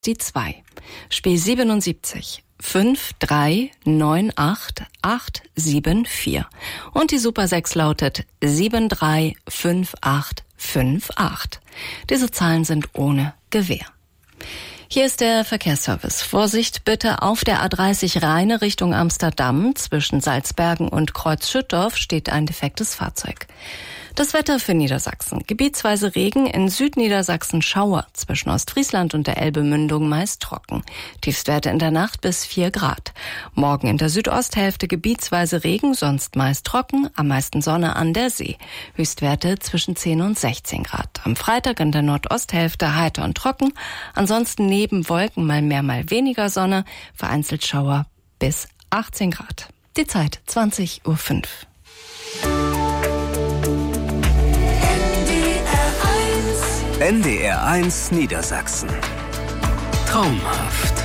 die 2. Spiel 77 5398874. Und die Super 6 lautet 735858. Diese Zahlen sind ohne Gewähr. Hier ist der Verkehrsservice. Vorsicht bitte auf der A30 Rheine Richtung Amsterdam. Zwischen Salzbergen und Kreuz-Schüttorf steht ein defektes Fahrzeug. Das Wetter für Niedersachsen. Gebietsweise Regen, in Südniedersachsen Schauer. Zwischen Ostfriesland und der Elbemündung meist trocken. Tiefstwerte in der Nacht bis 4 Grad. Morgen in der Südosthälfte gebietsweise Regen, sonst meist trocken. Am meisten Sonne an der See. Höchstwerte zwischen 10 und 16 Grad. Am Freitag in der Nordosthälfte heiter und trocken. Ansonsten neben Wolken mal mehr, mal weniger Sonne. Vereinzelt Schauer bis 18 Grad. Die Zeit 20:05 Uhr. NDR 1 Niedersachsen. Traumhaft.